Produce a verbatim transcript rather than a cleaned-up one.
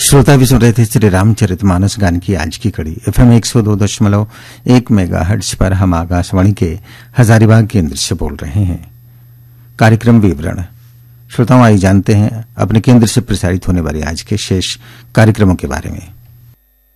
श्रोता भी सुन रहे थे श्री रामचरितमानस गान की आज की कड़ी। एफएम एक सौ दो दशमलव एक मेगा हर्ट्ज पर हम आकाशवाणी के हजारीबाग केंद्र से बोल रहे हैं। कार्यक्रम विवरण। श्रोताओं, आइए जानते हैं अपने केंद्र से प्रसारित होने वाले आज के शेष कार्यक्रमों के बारे में।